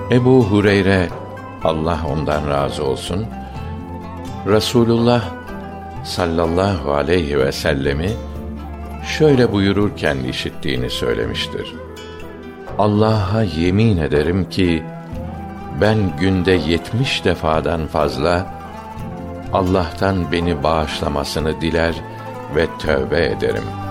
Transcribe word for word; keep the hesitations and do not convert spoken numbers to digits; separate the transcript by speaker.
Speaker 1: Ebu Hureyre, Allah ondan razı olsun, Resulullah sallallahu aleyhi ve sellemi şöyle buyururken işittiğini söylemiştir: Allah'a yemin ederim ki ben günde yetmiş defadan fazla Allah'tan beni bağışlamasını diler ve tövbe ederim.